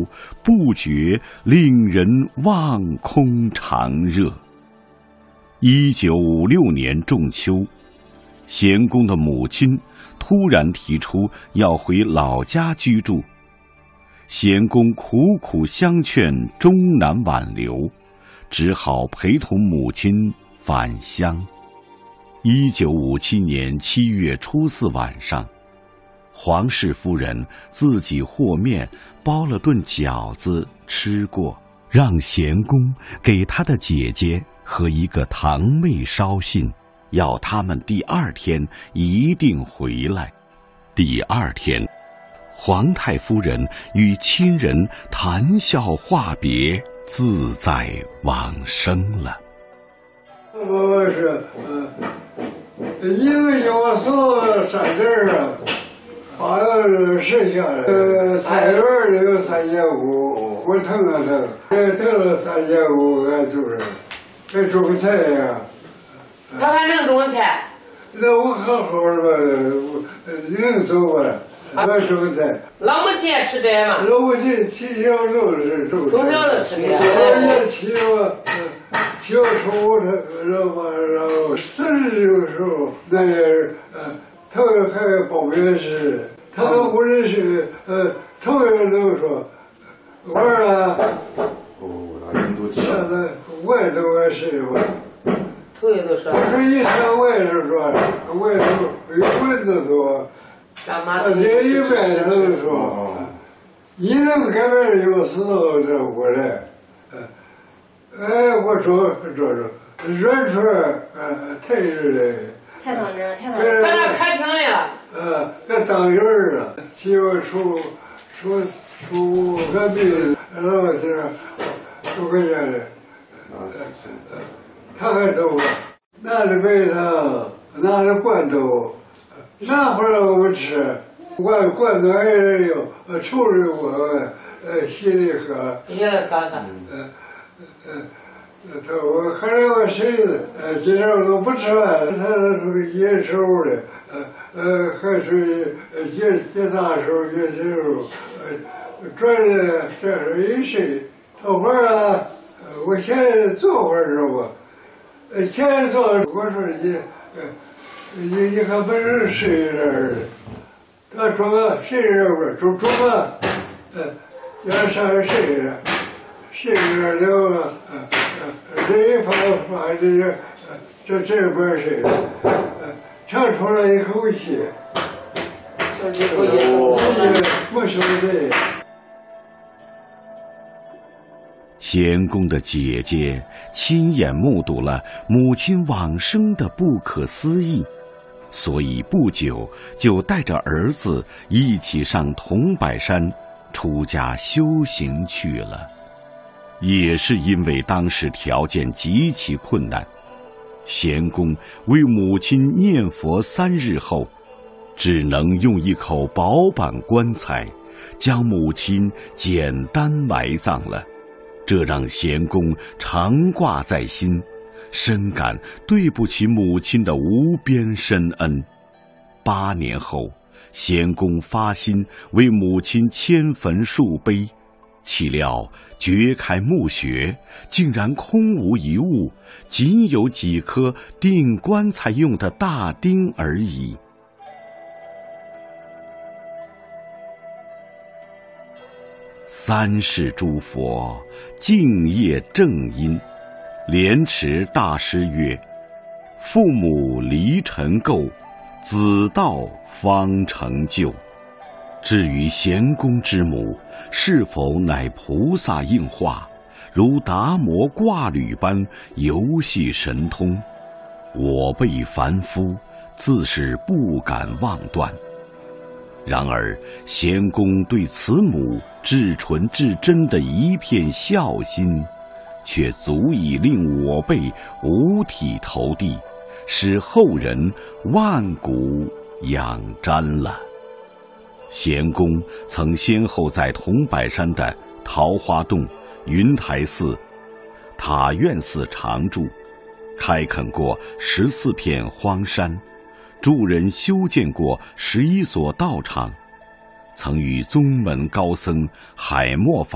不觉令人望空长热。1956年仲秋，贤公的母亲突然提出要回老家居住，贤公苦苦相劝，终难挽留，只好陪同母亲返乡。1957年7月初4晚上，黄氏夫人自己和面包了顿饺子吃过，让贤公给他的姐姐和一个堂妹捎信，要他们第2天一定回来。第2天，皇太夫人与亲人谈笑话别，自在往生了。 我是一个要送3件啊，把剩下的菜园里有3500，我腾了腾了3500，俺就是该种个菜呀。 他还能种菜？ 那我好好的吧，能走吧？俺种个菜。 老母亲也吃这吗？ 老母亲从小就是种。 从小就吃这。 我也骑了。小时候然后40的时候，那也是头一开报名时，他都不认识，头一个都说玩了，现在外头也是吧。 头一都说。 我说一上外头说，外头有蚊子多，这一外头说，你能改变有时候这过来。我说软出来，太热了， 太当真， 搁那开庭来了。 搁当院了。7月初俺病，然后是5块钱的，他还走了，拿着白糖，拿着罐头，拿回来我们吃，罐头还是有，处理我，稀里喝。 稀里喝喝。 我喝了个水子，今天我都不吃饭了。他是野手的，还是接大手野手，转的这是一睡，头会儿啊，我现在坐会儿知道不？现在坐，我说你还不是睡这儿的，他装个睡这不是装个，叫上来睡着。睡着了，这一放这边睡，长出来一口气，没说对。 贤公的姐姐亲眼目睹了母亲往生的不可思议，所以不久就带着儿子一起上桐柏山出家修行去了。也是因为当时条件极其困难，贤公为母亲念佛3日后，只能用一口薄板棺材将母亲简单埋葬了，这让贤公常挂在心，深感对不起母亲的无边深恩。8年后，贤公发心为母亲迁坟树碑，岂料掘开墓穴，竟然空无一物，仅有几颗钉棺材用的大钉而已。3世诸佛敬业正因，莲池大师曰：父母离尘垢，子道方成就。至于贤公之母是否乃菩萨应化，如达摩挂履般游戏神通，我辈凡夫自是不敢妄断。然而贤公对慈母至纯至真的一片孝心，却足以令我辈五体投地，使后人万古仰瞻了。贤公曾先后在桐柏山的桃花洞、云台寺、塔院寺常住，开垦过14片荒山，助人修建过11所道场，曾与宗门高僧海默法